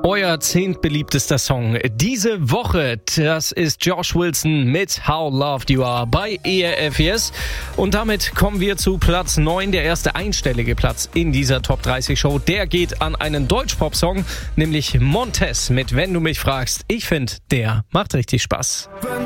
Euer 10. beliebtester Song diese Woche, das ist Josh Wilson mit How Loved You Are bei ERF Yes. Und damit kommen wir zu Platz 9, der erste einstellige Platz in dieser Top 30 Show. Der geht an einen Deutsch-Pop-Song, nämlich Montez mit Wenn du mich fragst. Ich finde, der macht richtig Spaß.